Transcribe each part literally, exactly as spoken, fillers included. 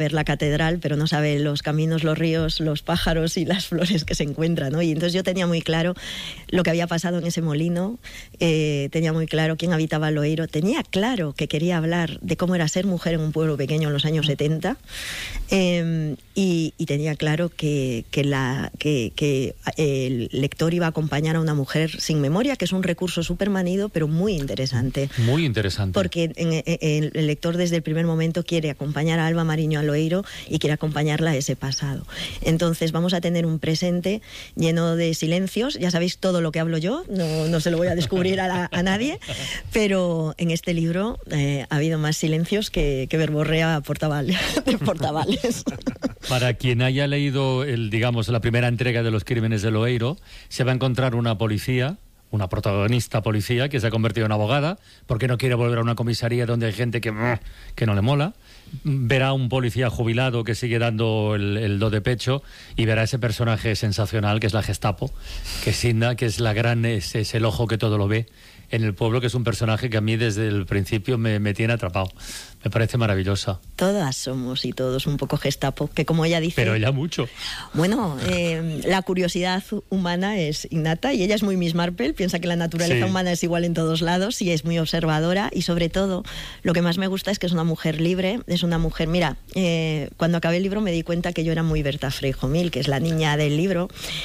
ver la catedral, pero no sabe los caminos, los ríos, los pájaros y las flores que se encuentran, ¿no? Y entonces yo tenía muy claro lo que había pasado en ese molino, eh, tenía muy claro quién habitaba Loeiro, tenía claro que quería hablar de cómo era ser mujer en un pueblo pequeño en los años setenta, eh, y, y tenía claro que, que, la, que, que el lector iba a acompañar a una mujer sin memoria, que es un recurso súper manido, pero muy interesante. Muy interesante. Porque en, en, en, el lector desde el primer momento quiere acompañar a Alba Mariño a Loeiro y quiere acompañarla a ese pasado. Entonces vamos a tener un presente lleno de silencios. Ya sabéis todo lo que hablo yo, no, no se lo voy a descubrir a, la, a nadie, pero en este libro eh, ha habido más silencios que, que verborrea Portaval, de Portavales. Para quien haya leído el, digamos, la primera entrega de Los crímenes de Loeiro, se va a encontrar una policía, una protagonista policía que se ha convertido en abogada porque no quiere volver a una comisaría donde hay gente que, que no le mola. Verá un policía jubilado que sigue dando el, el do de pecho y verá ese personaje sensacional que es la Gestapo, que es Sinda, que es la gran, es, es el ojo que todo lo ve en el pueblo, que es un personaje que a mí desde el principio me, me tiene atrapado. Me parece maravillosa. Todas somos y todos un poco Gestapo, que como ella dice... Pero ella mucho. Bueno, eh, la curiosidad humana es innata y ella es muy Miss Marple, piensa que la naturaleza sí. humana es igual en todos lados y es muy observadora, y sobre todo lo que más me gusta es que es una mujer libre, es una mujer... Mira, eh, cuando acabé el libro me di cuenta que yo era muy Berta Freijomil, que es la niña del libro,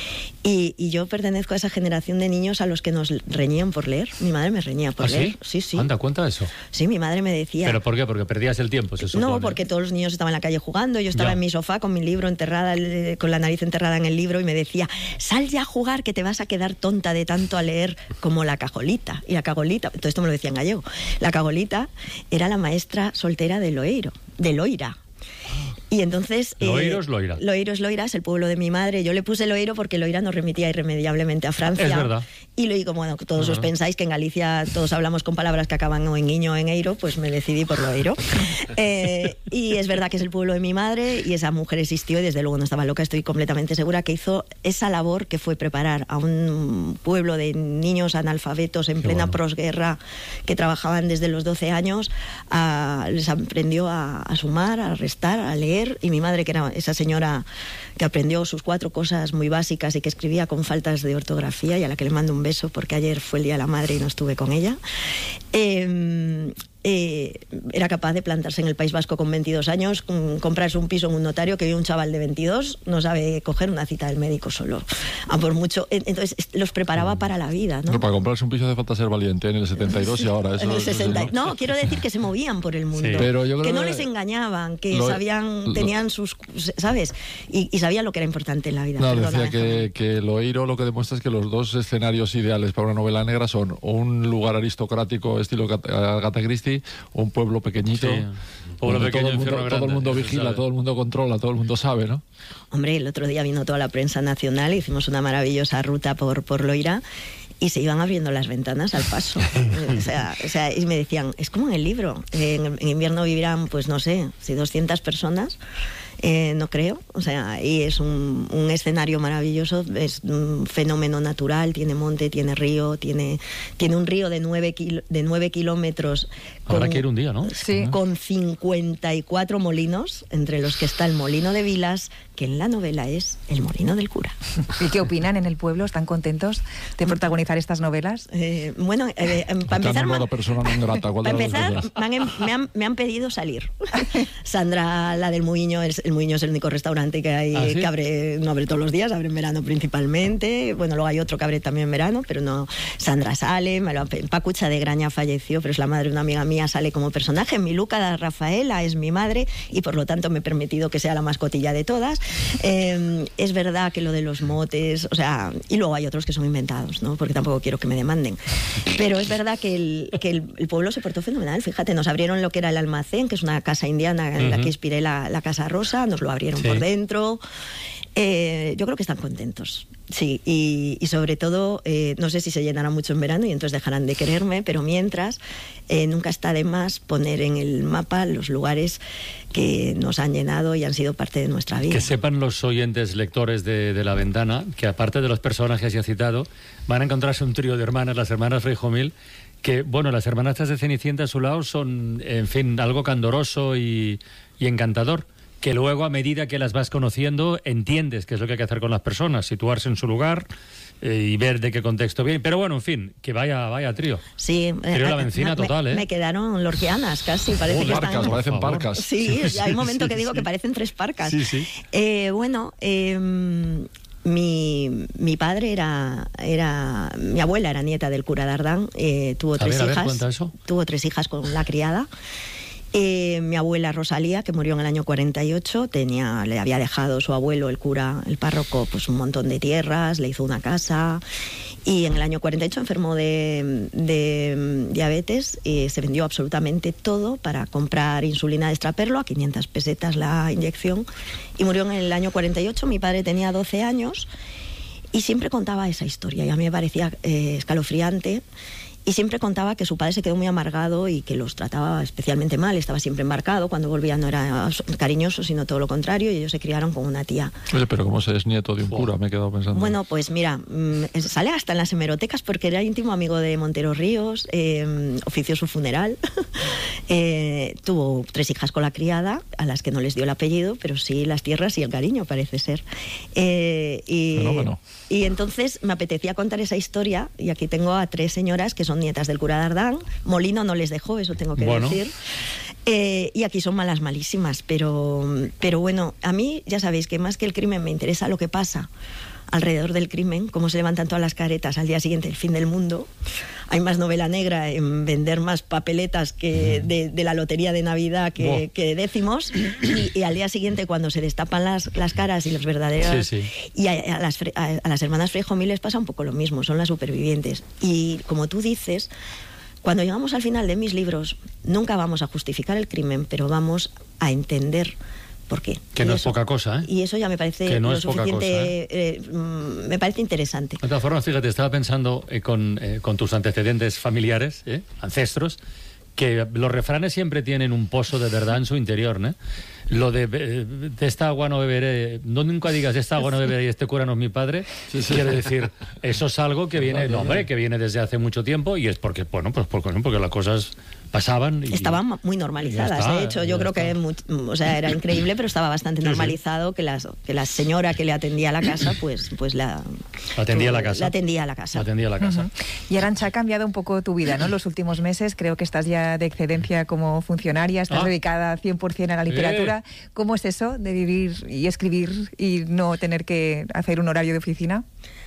y, y yo pertenezco a esa generación de niños a los que nos reñían por leer. Mi madre me reñía por ¿Ah, leer. sí? Sí, sí. Anda, cuenta eso. Sí, mi madre me decía... ¿Pero por qué? Porque perdías el tiempo, se supone. No, porque todos los niños estaban en la calle jugando, yo estaba ya. en mi sofá con mi libro enterrada, con la nariz enterrada en el libro, y me decía, sal ya a jugar que te vas a quedar tonta de tanto a leer, como la cajolita. Y la cajolita, todo esto me lo decía en gallego, la cajolita era la maestra soltera de Loeiro, de Loira. Y entonces... Loeiro eh, es Loira. Loeiro es Loira, es el pueblo de mi madre. Yo le puse Loeiro porque Loira nos remitía irremediablemente a Francia. Es verdad. Y lo digo, bueno, todos uh-huh. os pensáis que en Galicia todos hablamos con palabras que acaban o en iño o en eiro, pues me decidí por Loeiro. eh, y es verdad que es el pueblo de mi madre y esa mujer existió y desde luego no estaba loca. Estoy completamente segura que hizo esa labor que fue preparar a un pueblo de niños analfabetos en Qué plena bueno. prosguerra que trabajaban desde los doce años. A, les aprendió a, a sumar, a restar, a leer. Y mi madre, que era esa señora que aprendió sus cuatro cosas muy básicas y que escribía con faltas de ortografía, y a la que le mando un beso porque ayer fue el Día de la Madre y no estuve con ella, eh, eh, era capaz de plantarse en el País Vasco con veintidós años, con, comprarse un piso en un notario, que hoy un chaval de veintidós no sabe coger una cita del médico solo, a por mucho. Entonces los preparaba para la vida, ¿no? No, para comprarse un piso hace falta ser valiente en el setenta y dos y ahora eso, en el sesenta. Eso, no, quiero decir que se movían por el mundo, sí. Pero yo creo que no que les engañaban, que lo, sabían, lo, tenían sus, ¿sabes? Y, y sabían lo que era importante en la vida. No, Perdona, decía que, que Loeiro lo que demuestra es que los dos escenarios ideales para una novela negra son un lugar aristocrático estilo Agatha Christie o un pueblo pequeñito, sí. pueblo pequeño, todo el mundo, grande, todo el mundo vigila, todo el mundo controla, todo el mundo sabe, ¿no? Hombre, el otro día vino toda la prensa nacional, hicimos una maravillosa ruta por, por Loira y se iban abriendo las ventanas al paso. o, sea, o sea, y me decían, es como en el libro, en, en invierno vivirán, pues no sé, si doscientas personas. Eh, no creo, o sea, y es un, un escenario maravilloso, es un fenómeno natural, tiene monte, tiene río, tiene, tiene un río de nueve, kilo, de nueve kilómetros. Habrá que ir un día, ¿no? Sí, uh-huh. con cincuenta y cuatro molinos, entre los que está el molino de Vilas, que en la novela es el molino del cura. ¿Y qué opinan en el pueblo? ¿Están contentos de protagonizar estas novelas? Eh, bueno, eh, para empezar, man, persona no grata, para empezar me, han, me, han, me han pedido salir. Sandra, la del Muiño, es el Muiño es el único restaurante que hay, ¿ah, sí? que abre, no abre todos los días, abre en verano principalmente. Bueno, luego hay otro que abre también en verano, pero no. Sandra sale, me lo, Pacucha de Graña falleció, pero es la madre de una amiga mía, sale como personaje. Mi Luca Rafaela es mi madre y por lo tanto me he permitido que sea la mascotilla de todas. Eh, es verdad que lo de los motes, o sea, y luego hay otros que son inventados, ¿no? Porque tampoco quiero que me demanden. Pero es verdad que el, que el, el pueblo se portó fenomenal. Fíjate, nos abrieron lo que era el almacén, que es una casa indiana en uh-huh. la que inspiré la, la Casa Rosa, nos lo abrieron sí. por dentro. Eh, yo creo que están contentos, sí, y, y sobre todo, eh, no sé si se llenará mucho en verano y entonces dejarán de quererme, pero mientras, eh, nunca está de más poner en el mapa los lugares que nos han llenado y han sido parte de nuestra vida. Que sepan los oyentes lectores de, de La Ventana, que aparte de los personajes ya citado, van a encontrarse un trío de hermanas, las hermanas Freijomil, que, bueno, las hermanastras de Cenicienta a su lado son, en fin, algo candoroso y, y encantador. que luego a medida que las vas conociendo entiendes qué es lo que hay que hacer con las personas, situarse en su lugar eh, y ver de qué contexto viene. Pero bueno, en fin, que vaya vaya trío. Sí. Trío La Bencina me, total, ¿eh? Me quedaron lorquianas casi. Parece Oh, que parcas, están... parecen parcas. Sí, Sí, sí, hay un momento sí, que digo sí. que parecen tres parcas. Sí, sí. Eh, bueno, eh, mi, mi padre era, era... Mi abuela era nieta del cura de Ardán. Eh, tuvo A tres ver, a ver, hijas. cuenta eso. Tuvo tres hijas con la criada. Eh, mi abuela Rosalía, que murió en el año cuarenta y ocho, tenía, le había dejado su abuelo, el cura, el párroco, pues un montón de tierras, le hizo una casa, y en el año cuarenta y ocho enfermó de, de diabetes y se vendió absolutamente todo para comprar insulina de extraperlo a quinientas pesetas la inyección, y murió en el año cuarenta y ocho. Mi padre tenía doce años y siempre contaba esa historia y a mí me parecía eh, escalofriante. Y siempre contaba que su padre se quedó muy amargado y que los trataba especialmente mal, estaba siempre embarcado, cuando volvía no era cariñoso, sino todo lo contrario, y ellos se criaron con una tía. Oye, pero ¿cómo se es nieto de un cura? Me he quedado pensando. Bueno, pues mira, mmm, sale hasta en las hemerotecas porque era íntimo amigo de Montero Ríos, eh, ofició su funeral, eh, tuvo tres hijas con la criada, a las que no les dio el apellido, pero sí las tierras y el cariño, parece ser. Eh, y, Fenómeno. y entonces me apetecía contar esa historia, y aquí tengo a tres señoras que son nietas del cura de Ardán. Molino no les dejó, eso tengo que bueno. decir. Eh, y aquí son malas, malísimas. Pero, pero bueno, a mí ya sabéis que más que el crimen me interesa lo que pasa alrededor del crimen, cómo se levantan todas las caretas al día siguiente, el fin del mundo. Hay más novela negra en vender más papeletas que de, de la lotería de Navidad que, Wow. que décimos, y, y al día siguiente cuando se destapan las, las caras y los verdaderos... Sí, sí. Y a, a, las, fre- a, a las hermanas Freijómil les pasa un poco lo mismo, son las supervivientes. Y como tú dices, cuando llegamos al final de mis libros, nunca vamos a justificar el crimen, pero vamos a entender por qué. Que Y no eso, es poca cosa, ¿eh? Y eso ya me parece Que no lo es poca suficiente, cosa, ¿eh? eh, mm, me parece interesante. De todas formas, fíjate, estaba pensando eh, con, eh, con tus antecedentes familiares, ¿eh? ancestros, que los refranes siempre tienen un pozo de verdad en su interior, ¿no? Lo de, eh, de esta agua no beberé, no nunca digas de esta agua no beberé y este cura no es mi padre, Sí, sí. quiere decir, eso es algo que viene, no, hombre, que viene desde hace mucho tiempo, y es porque, bueno, pues porque, porque las cosas pasaban y Estaban muy normalizadas, está, de hecho, yo ya creo está. que mu- o sea, era increíble, pero estaba bastante Sí, sí. normalizado que, las, que la señora que le atendía a la casa, pues, pues la... atendía a la casa. La atendía a la casa. atendía a la casa. Ujú. Y Arantxa, ha cambiado un poco tu vida, ¿no? Los últimos meses creo que estás ya de excedencia como funcionaria, estás Ah. dedicada cien por ciento a la literatura. Eh. ¿Cómo es eso de vivir y escribir y no tener que hacer un horario de oficina?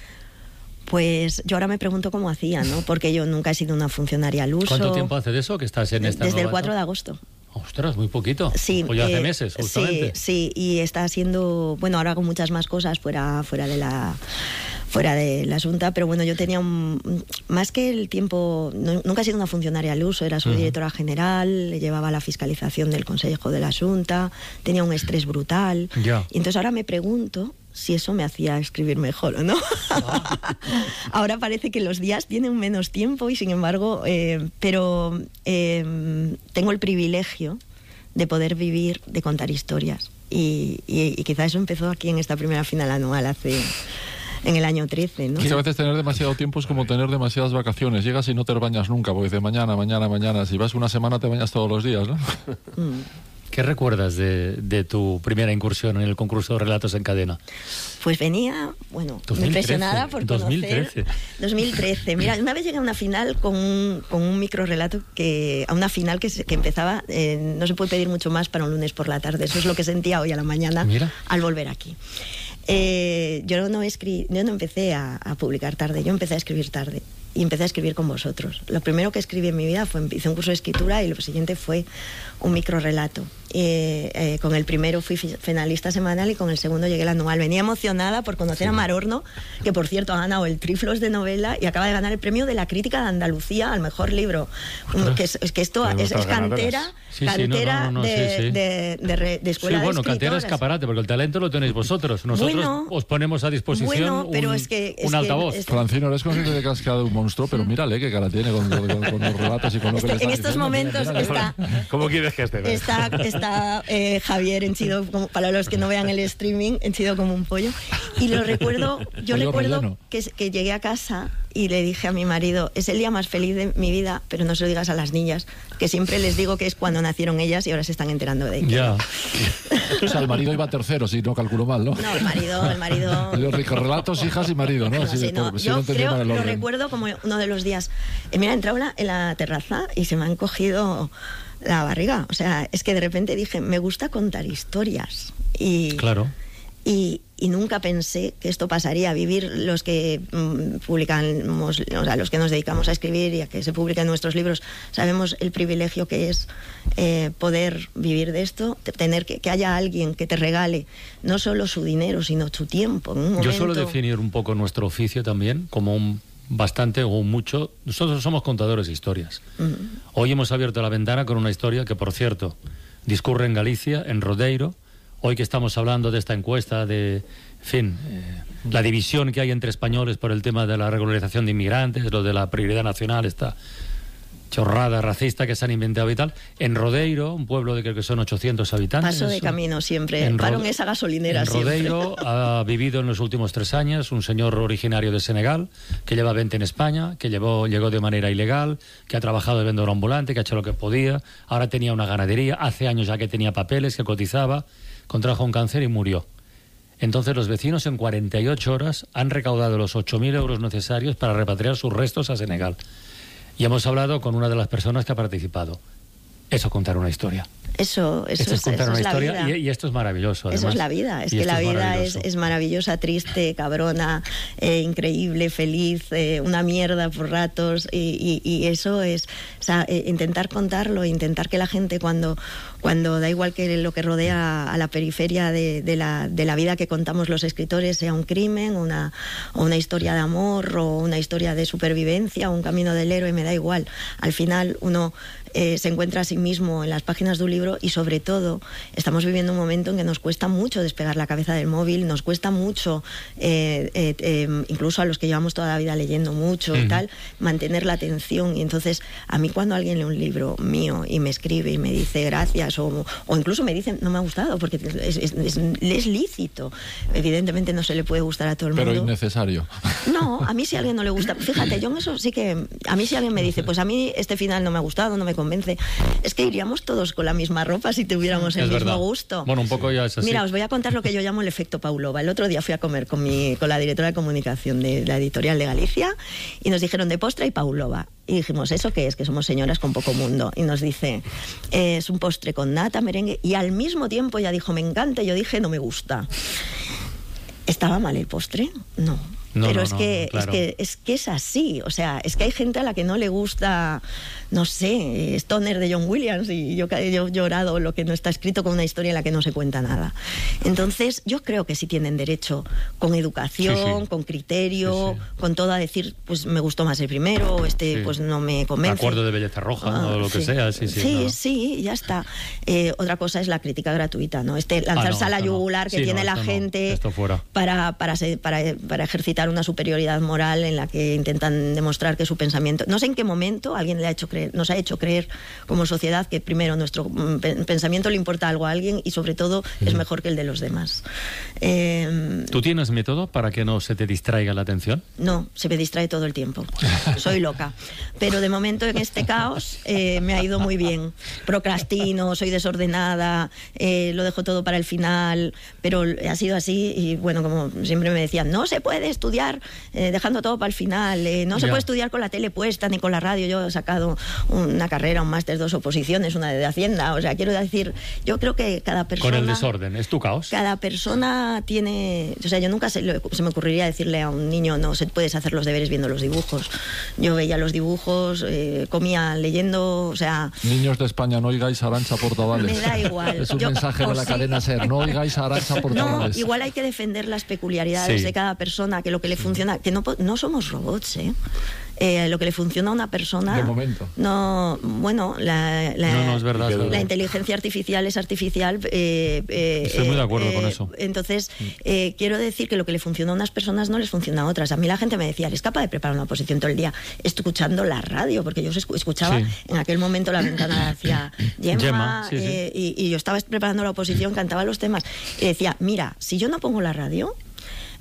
Pues yo ahora me pregunto cómo hacía, ¿no? Porque yo nunca he sido una funcionaria al uso. ¿Cuánto tiempo hace de eso que estás en esta Desde el nueva cuatro de etapa? agosto. Ostras, muy poquito. Sí, O ya hace eh, meses, justamente. Sí, sí, y está haciendo, bueno, ahora hago muchas más cosas fuera, fuera de la fuera de la Junta, pero bueno, yo tenía un, más que el tiempo, no, nunca he sido una funcionaria al uso, era subdirectora uh-huh. general, llevaba la fiscalización del Consejo de la Junta, tenía un estrés brutal, ya. y entonces ahora me pregunto si eso me hacía escribir mejor o no. Ah. Ahora parece que los días tienen menos tiempo y sin embargo, eh, pero eh, tengo el privilegio de poder vivir, de contar historias. Y, y, y quizá eso empezó aquí en esta primera final anual hace... en el año trece, ¿no? Es que a veces tener demasiado tiempo es como tener demasiadas vacaciones. Llegas y no te bañas nunca, porque dices mañana, mañana, mañana. Si vas una semana te bañas todos los días, ¿no? Mm. ¿Qué recuerdas de, de tu primera incursión en el concurso de Relatos en Cadena? Pues venía, bueno, dos mil trece, impresionada por dos mil trece. conocer... dos mil trece. Mira, una vez llegué a una final con un, con un micro relato, que, a una final que, se, que empezaba, eh, no se puede pedir mucho más para un lunes por la tarde. Eso es lo que sentía hoy a la mañana. Mira. Al volver aquí. Eh, yo, no escri- yo no empecé a, a publicar tarde, yo empecé a escribir tarde. Y empecé a escribir con vosotros. Lo primero que escribí en mi vida fue, hice un curso de escritura, y lo siguiente fue un microrelato. Eh, eh, con el primero fui finalista semanal y con el segundo llegué al anual. Venía emocionada por conocer sí. a Mar Horno, que por cierto ha ganado el Triflos de novela y acaba de ganar el premio de la crítica de Andalucía al mejor libro. Um, que, es, es que esto es, es cantera, sí, sí, cantera no, no, no, de, sí, sí. de, de, de, de escuela sí, bueno, de cantera escaparate, porque el talento lo tenéis vosotros. Nosotros bueno, os ponemos a disposición bueno, pero un, es que, es un altavoz. Que, es, Francino, eres consciente de que has quedado un monstruo, pero mírale qué cara tiene con, con, con los relatos y con lo este, que le En estos diciendo. momentos Mira, está... ¿Cómo quieres que esté? Está, está eh, Javier henchido, como, para los que no vean el streaming, henchido como un pollo. Y lo recuerdo, yo pollo recuerdo relleno. que, que llegué a casa y le dije a mi marido, es el día más feliz de mi vida, pero no se lo digas a las niñas, que siempre les digo que es cuando nacieron ellas y ahora se están enterando de ello. Ya. O sea, el marido iba tercero, si no calculo mal, ¿no? No, el marido, el marido... Los ricos relatos, hijas y marido, ¿no? No, sí, no. Por, si Yo no creo, mal el lo orden. recuerdo como uno de los días. Eh, mira, he entrado en la, en la terraza y se me han cogido la barriga. O sea, es que de repente dije, me gusta contar historias. Y, Claro. Y, y nunca pensé que esto pasaría. Vivir los que mmm, publicamos, o sea, los que nos dedicamos a escribir y a que se publiquen nuestros libros, sabemos el privilegio que es eh, poder vivir de esto, tener que, que haya alguien que te regale no solo su dinero, sino su tiempo. En un momento... Yo suelo definir un poco nuestro oficio también como un bastante o mucho. Nosotros somos contadores de historias. Uh-huh. Hoy hemos abierto la ventana con una historia que, por cierto, discurre en Galicia, en Rodeiro. Hoy que estamos hablando de esta encuesta, de, en fin, eh, la división que hay entre españoles por el tema de la regularización de inmigrantes, lo de la prioridad nacional, esta chorrada racista que se han inventado y tal. En Rodeiro, un pueblo de creo que son ochocientos habitantes. Paso de camino siempre, en paro en esa gasolinera en siempre. Rodeiro ha vivido en los últimos tres años un señor originario de Senegal, que lleva veinte en España, que llevó, llegó de manera ilegal, que ha trabajado de vendedor ambulante, que ha hecho lo que podía, ahora tenía una ganadería, hace años ya que tenía papeles, que cotizaba, contrajo un cáncer y murió. Entonces los vecinos en cuarenta y ocho horas han recaudado los ocho mil euros necesarios para repatriar sus restos a Senegal. Y hemos hablado con una de las personas que ha participado. Eso es contar una historia. Eso, eso, eso es contar eso una es historia la vida. Y, y esto es maravilloso. Además. Eso es la vida. Es y que la es vida es, es maravillosa, triste, cabrona, eh, increíble, feliz, eh, una mierda por ratos. Y, y, y eso es, o sea, eh, intentar contarlo, intentar que la gente cuando, cuando da igual que lo que rodea a la periferia de, de, la, de la vida que contamos los escritores, sea un crimen, una, o una historia de amor, o una historia de supervivencia, o un camino del héroe, me da igual. Al final uno eh, se encuentra a sí mismo en las páginas de un libro y sobre todo estamos viviendo un momento en que nos cuesta mucho despegar la cabeza del móvil, nos cuesta mucho, eh, eh, eh, incluso a los que llevamos toda la vida leyendo mucho uh-huh. y tal, mantener la atención. Y entonces a mí cuando alguien lee un libro mío y me escribe y me dice gracias o, o incluso me dice no me ha gustado, porque es, es, es, es lícito, evidentemente no se le puede gustar a todo el pero mundo. Pero innecesario. No, a mí si a alguien no le gusta, fíjate, yo en eso sí que, a mí si alguien me dice, pues a mí este final no me ha gustado, no me convence, es que iríamos todos con la misma ropa si tuviéramos el es mismo verdad. gusto. Bueno, un poco ya es así. Mira, os voy a contar lo que yo llamo el efecto Pavlova. El otro día fui a comer con, mi, con la directora de comunicación de la editorial de Galicia y nos dijeron de postre y Pavlova. Y dijimos, ¿eso qué es? Que somos señoras con poco mundo. Y nos dice, eh, es un postre con nata, merengue, y al mismo tiempo ella dijo, me encanta, y yo dije, no me gusta. ¿Estaba mal el postre? No. No, pero no, es, no, que, claro. es que es que es así, o sea, es que hay gente a la que no le gusta, no sé, Stoner de John Williams, y yo, yo he llorado lo que no está escrito con una historia en la que no se cuenta nada. Entonces yo creo que sí tienen derecho, con educación, sí, sí. con criterio, sí, sí. con todo, a decir, pues me gustó más el primero, o este sí. pues no me convence. Acuerdo de belleza roja, ah, o lo que sí. sea, sí, sí. Sí, no. sí, ya está. Eh, otra cosa es la crítica gratuita, ¿no? Este lanzarse ah, no, a la yugular no. que sí, tiene no, la gente no. fuera. Para, para, para, para ejercitar una superioridad moral en la que intentan demostrar que su pensamiento... No sé en qué momento alguien le ha hecho creer, nos ha hecho creer como sociedad que primero nuestro pensamiento le importa algo a alguien y sobre todo mm. es mejor que el de los demás. Eh, ¿Tú tienes método para que no se te distraiga la atención? No, se me distrae todo el tiempo. Soy loca. Pero de momento en este caos eh, me ha ido muy bien. Procrastino, soy desordenada, eh, lo dejo todo para el final, pero ha sido así y bueno, como siempre me decían, no se puede estudiar eh, dejando todo para el final, eh, no se ya. puede estudiar con la tele puesta ni con la radio. Yo he sacado una carrera, un máster, dos oposiciones, una de Hacienda, o sea, quiero decir, yo creo que cada persona... Con el desorden, es tu caos. Cada persona tiene... O sea, yo nunca se, se me ocurriría decirle a un niño, no, se puedes hacer los deberes viendo los dibujos. Yo veía los dibujos, eh, comía leyendo, o sea... Niños de España, no oigáis a Arantxa Portavales. Me da igual. Es un yo, mensaje de la sí. cadena SER, no oigáis a Arantxa Portavales. No, igual hay que defender las peculiaridades sí. de cada persona, que lo que le funciona, que no, no somos robots, ¿eh? Eh, lo que le funciona a una persona... De momento. No, bueno, la, la, no, no, es verdad, la es verdad. inteligencia artificial es artificial. Eh, eh, Estoy muy de acuerdo eh, con eso. Entonces, eh, quiero decir que lo que le funciona a unas personas no les funciona a otras. A mí la gente me decía, ¿eres capaz de preparar una oposición todo el día escuchando la radio? Porque yo escuchaba sí. en aquel momento la ventana hacia Gemma, Gemma sí, eh, sí. Y, y yo estaba preparando la oposición, cantaba los temas y decía, mira, si yo no pongo la radio...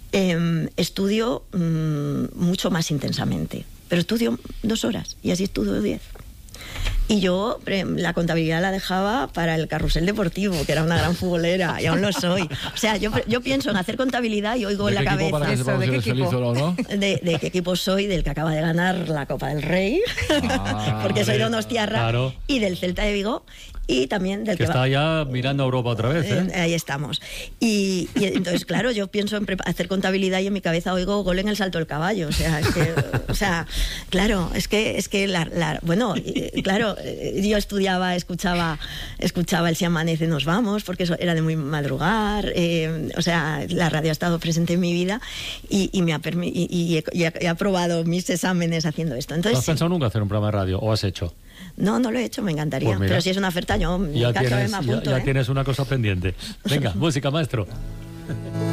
eh, estudio mmm, mucho más intensamente. Pero estudio dos horas y así estudio diez. Y yo la contabilidad la dejaba para el carrusel deportivo, que era una gran futbolera, y aún lo soy. O sea, yo, yo pienso en hacer contabilidad y oigo en la cabeza... ¿De qué equipo? ¿De qué equipo? O no? De, de qué equipo soy, del que acaba de ganar la Copa del Rey, ah, porque soy de Donostiarra, claro. Y del Celta de Vigo, y también del que, que está va... ya mirando a Europa otra vez, ¿eh? Ahí estamos. Y, y entonces, claro, yo pienso en hacer contabilidad y en mi cabeza oigo gol en el salto del caballo. O sea, es que, o sea claro, es que, es que la, la, bueno, claro, yo estudiaba, escuchaba, escuchaba el Si amanece nos vamos, porque eso era de muy madrugar. Eh, o sea, la radio ha estado presente en mi vida y, y me ha permi- y, y, he, y he aprobado mis exámenes haciendo esto. Entonces, ¿no has pensado nunca hacer un programa de radio o has hecho? No, no lo he hecho, me encantaría. Pues pero si es una oferta, yo ya me tienes, me apunto, ya, ya ¿eh? tienes una cosa pendiente. Venga, música, maestro.